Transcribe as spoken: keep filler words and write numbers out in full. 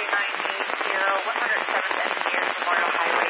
nine eight zero, one oh seventh Engineers, Memorial Highway.